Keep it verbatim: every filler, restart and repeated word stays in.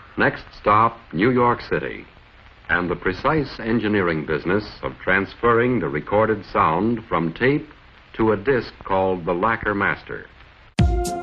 Next stop, New York City, and the precise engineering business of transferring the recorded sound from tape to a disc called the Lacquer Master.